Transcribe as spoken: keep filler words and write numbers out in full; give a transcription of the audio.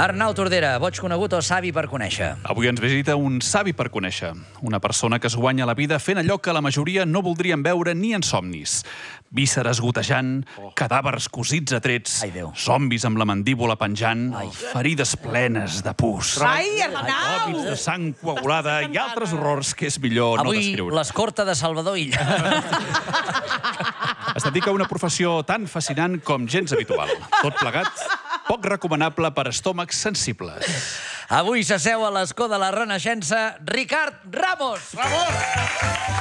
Arnau Tordera, boig conegut o savi per conèixer? Avui ens visita un savi per conèixer. Una persona que es guanya la vida fent allò que la majoria no voldrien veure ni en somnis. Vísceres gotejant, cadàvers cosits a trets, zombis amb la mandíbula penjant, ferides plenes de pus, hòbits de sang coagulada i altres horrors que és millor no descriure. Avui l'escorta de Salvador Illa. Es dedica a una professió tan fascinant com gens habitual. Tot plegat, poc recomanable per estómacs sensibles. Avui s'asseu a l'escó de la Renaixença Ricard Ramos. Ramos!